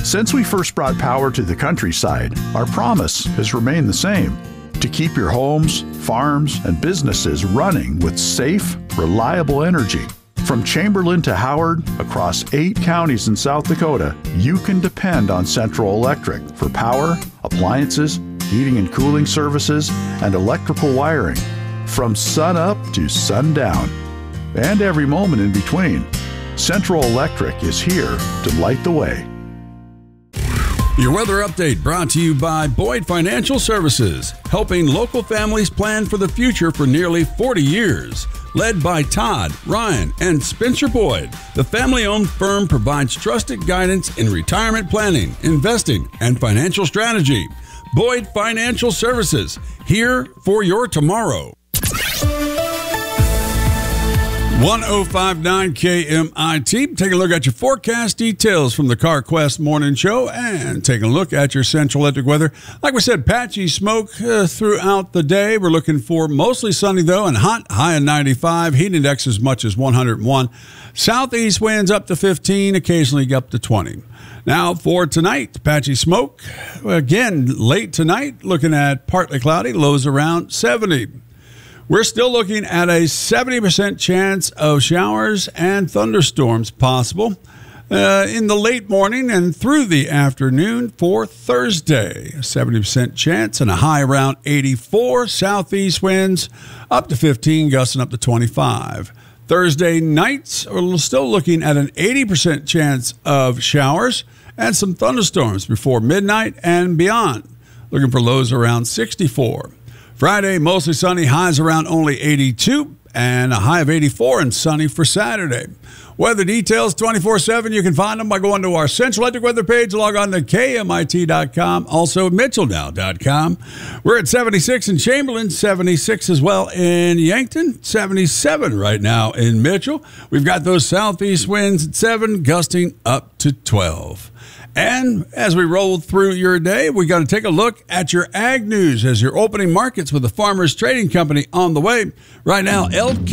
Since we first brought power to the countryside, our promise has remained the same: to keep your homes, farms, and businesses running with safe, reliable energy. From Chamberlain to Howard, across 8 counties in South Dakota, you can depend on Central Electric for power, appliances, heating and cooling services, and electrical wiring. From sun up to sundown, and every moment in between, Central Electric is here to light the way. Your weather update brought to you by Boyd Financial Services, helping local families plan for the future for nearly 40 years. Led by Todd, Ryan, and Spencer Boyd, the family-owned firm provides trusted guidance in retirement planning, investing, and financial strategy. Boyd Financial Services, here for your tomorrow. 1059 KMIT. Take a look at your forecast details from the CarQuest Morning Show and take a look at your Central Electric weather. Like we said, patchy smoke throughout the day. We're looking for mostly sunny, though, and hot, high of 95. Heat index as much as 101. Southeast winds up to 15, occasionally up to 20. Now for tonight, patchy smoke. Again, late tonight, looking at partly cloudy, lows around 70. We're still looking at a 70% chance of showers and thunderstorms possible in the late morning and through the afternoon for Thursday. A 70% chance and a high around 84. Southeast winds up to 15, gusting up to 25. Thursday nights, we're still looking at an 80% chance of showers and some thunderstorms before midnight and beyond. Looking for lows around 64. Friday, mostly sunny, highs around only 82, and a high of 84 and sunny for Saturday. Weather details 24/7. You can find them by going to our Central Electric weather page. Log on to KMIT.com, also MitchellNow.com. We're at 76 in Chamberlain, 76 as well in Yankton, 77 right now in Mitchell. We've got those southeast winds at 7, gusting up to 12. And as we roll through your day, we got to take a look at your ag news as your opening markets with the Farmers Trading Company on the way. Right now, Elk